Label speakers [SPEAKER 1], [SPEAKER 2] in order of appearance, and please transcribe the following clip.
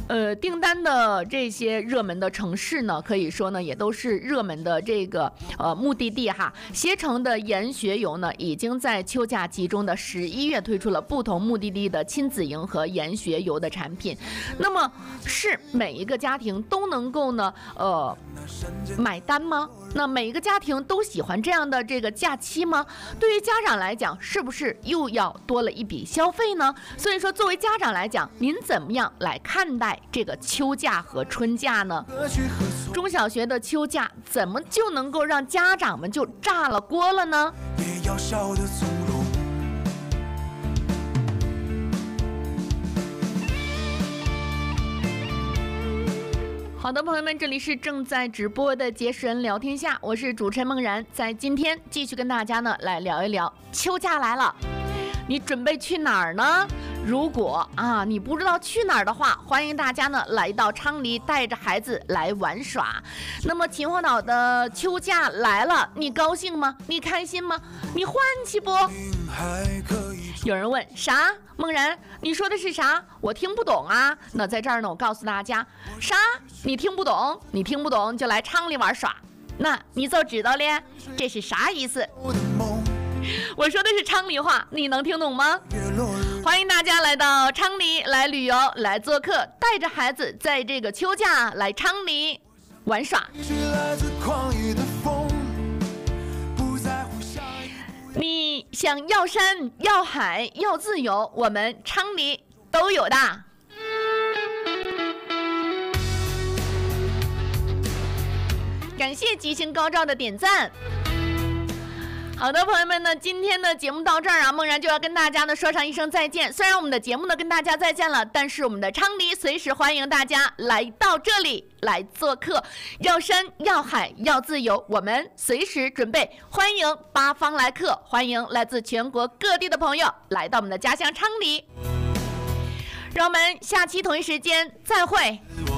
[SPEAKER 1] 订单的这些热门的城市呢，可以说呢也都是热门的这个目的地哈。携程的研学游呢，已经在秋假集中的11月推出了不同目的地的亲子营和研学游的产品。那么是每一个家庭都能够呢买单吗？那每一个家庭都喜欢这样的这个假期吗？对于家长来讲，是不是又要多了一笔消费呢？所以说，作为家长来讲，您怎么样来看待这个秋假和春假呢？中小学的秋假怎么就能够让家长们就炸了锅了呢？也要笑得从容。好的，朋友们，这里是正在直播的结识人聊天下，我是主持人梦然，在今天继续跟大家呢来聊一聊秋假来了，你准备去哪儿呢？如果你不知道去哪儿的话，欢迎大家呢来到昌黎，带着孩子来玩耍。那么秦皇岛的秋假来了，你高兴吗？你开心吗？你欢喜不？有人问啥？梦然，你说的是啥？我听不懂啊。那在这儿呢，我告诉大家，啥？你听不懂？你听不懂就来昌黎玩耍。那你就知道了，这是啥意思？我说的是昌黎话，你能听懂吗？欢迎大家来到昌黎来旅游，来做客，带着孩子在这个秋假来昌黎玩耍。你想要山要海要自由，我们昌黎都有的。感谢吉星高照的点赞。好的，朋友们呢，今天的节目到这儿啊，梦然就要跟大家呢说上一声再见。虽然我们的节目呢跟大家再见了，但是我们的昌黎随时欢迎大家来到这里来做客，要山要海要自由，我们随时准备欢迎八方来客，欢迎来自全国各地的朋友来到我们的家乡昌黎。让我们下期同一时间再会。